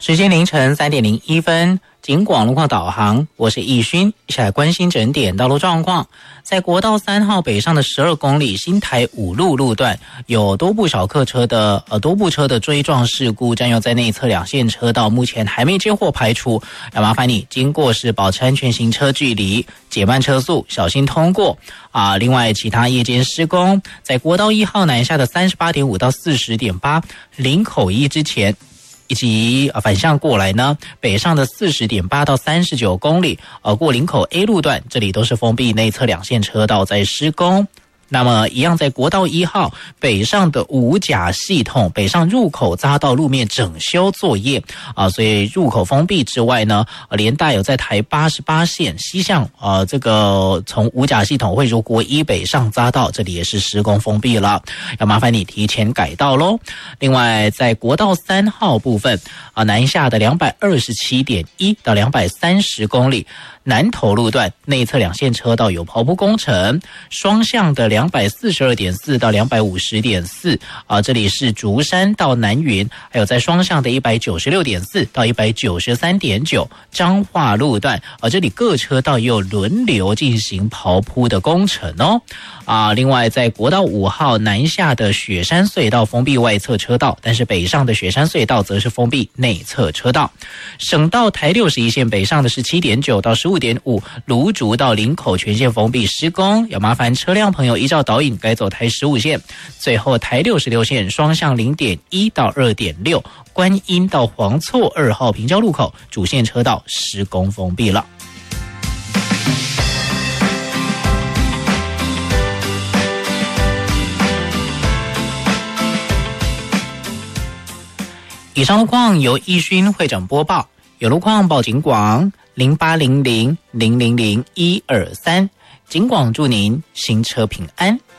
时间凌晨3点01分，警广路况导航，我是易勋，一起来关心整点道路状况。在国道3号北上的12公里新台5路路段，有多部车的追撞事故，占用在内侧2线车道，目前还没接获排除，要麻烦你经过时保持安全行车距离，减慢车速，小心通过。另外其他夜间施工，在国道1号南下的 38.5 到 40.8 林口一之前。以及反向过来呢，北上的 40.8 到39公里，过林口 A 路段，这里都是封闭内侧2线车道在施工。那么一样在国道1号北上的五甲系统北上入口匝道路面整修作业所以入口封闭之外呢，连带有在台88线西向这个从五甲系统汇入国一北上匝道，这里也是施工封闭了，要麻烦你提前改道咯。另外在国道3号部分南下的 227.1 到230公里南投路段内侧2线车道有刨铺工程，双向的 242.4 到 250.4 这里是竹山到南云，还有在双向的 196.4 到 193.9 彰化路段这里各车道也有轮流进行刨铺的工程另外在国道5号南下的雪山隧道封闭外侧车道，但是北上的雪山隧道则是封闭内侧车道。省道台61线北上的 17.9 到 15.5 芦竹到林口全线封闭施工，要麻烦车辆朋友依照导引改走台15线。最后台66线双向 0.1 到 2.6 观音到黄厝2号平交路口主线车道施工封闭了。以上路况由易勋会诊播报，有路况报警广0800 000 123，警广祝您行车平安。